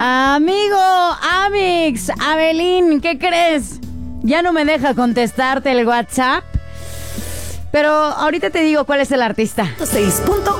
Amigo, Amix, Abelín, ¿qué crees? Ya no me deja contestarte el WhatsApp. Pero ahorita te digo cuál es el artista. 6.1